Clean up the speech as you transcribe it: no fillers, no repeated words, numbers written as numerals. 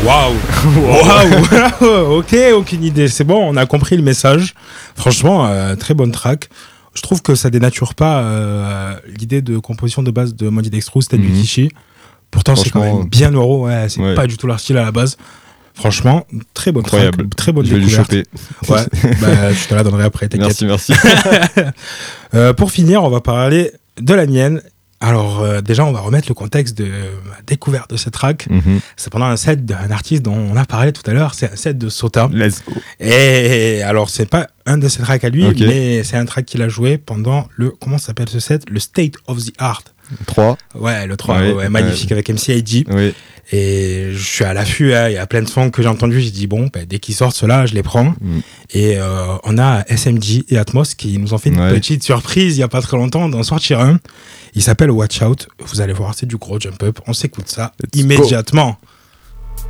Waouh. Ok, aucune idée. C'est bon, on a compris le message. Franchement, très bonne track. Je trouve que ça dénature pas l'idée de composition de base de Mondi Dextrou, c'était du Kishi. Pourtant, c'est quand même bien euro. Ouais, c'est pas du tout leur style à la base. Franchement, très bonne track, très bonne découverte. Je vais lui choper. Ouais, je te la donnerai après, t'inquiète. Merci. Pour finir, on va parler de la mienne. Alors, déjà, on va remettre le contexte de ma découverte de cette track. C'est pendant un set d'un artiste dont on a parlé tout à l'heure. C'est un set de Sota. Let's go. Et alors, c'est pas un de ses tracks à lui, mais c'est un track qu'il a joué pendant comment s'appelle ce set? Le State of the Art. 3. Ouais, le 3. Ouais, magnifique avec MC-ID. Oui. Et je suis à l'affût, il y a plein de sons que j'ai entendus, j'ai dit bon, dès qu'ils sortent ceux-là, je les prends. Et on a SMG et Atmos qui nous ont fait une petite surprise il y a pas très longtemps d'en sortir un. Il s'appelle Watch Out. Vous allez voir, c'est du gros jump up. On s'écoute ça immédiatement.